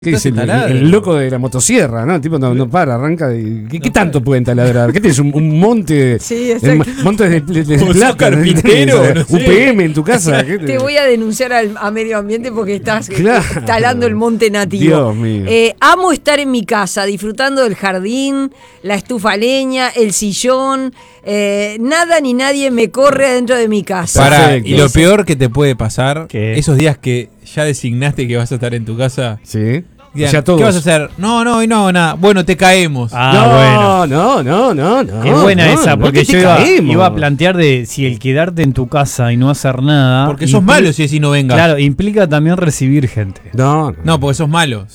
¿Qué es el loco de la motosierra, no? Tipo, no para, arranca. ¿Qué tanto pueden taladrar? ¿Qué tienes? ¿Un monte? Sí, exacto. Monte de plata, carpintero, no sé. UPM en tu casa. Te voy a denunciar a medio ambiente porque estás Claro. talando el monte nativo. Dios mío. Amo estar en mi casa, disfrutando del jardín, la estufa a leña, el sillón. Nada ni nadie me corre adentro de mi casa. Perfecto. Y lo peor que te puede pasar, ¿Qué? esos días que ya designaste que vas a estar en tu casa. Sí. Digan, Ya todos. ¿qué vas a hacer? No, hoy no hago nada. Bueno, te caemos. Bueno. No. Es buena esa, porque no te yo caemos. iba a plantear de si el quedarte en tu casa y no hacer nada. Porque sos malo si decís no vengas. Claro, implica también recibir gente. No. No, porque sos malo.